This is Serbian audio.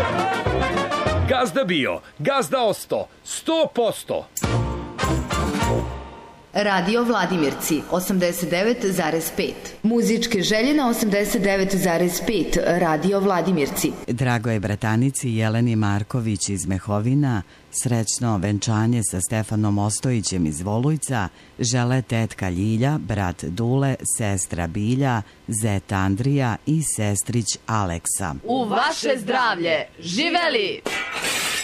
Gazda bio, gazda osto, 100%. Radio Vladimirci 89,5. Muzičke želje na 89,5. Radio Vladimirci. Dragoj Bratanici Jeleni Marković iz Mehovina srećno venčanje sa Stefanom Ostojićem iz Volujca žele tetka Ljilja, brat Dule, sestra Bilja, zet Andrija i sestrić Aleksa. U vaše zdravlje! Živeli!